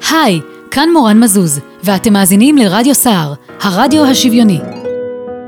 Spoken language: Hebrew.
היי, כאן מורן מזוז, ואתם מאזינים לרדיו סער, הרדיו השוויוני.